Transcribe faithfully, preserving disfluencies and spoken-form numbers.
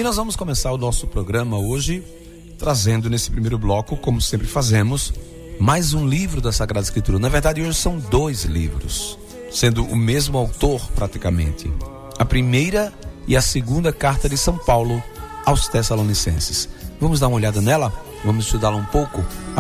E nós vamos começar o nosso programa hoje trazendo nesse primeiro bloco, como sempre fazemos, mais um livro da Sagrada Escritura. Na verdade, hoje são dois livros, sendo o mesmo autor praticamente. A primeira e a segunda carta de São Paulo aos Tessalonicenses. Vamos dar uma olhada nela? Vamos estudá-la um pouco?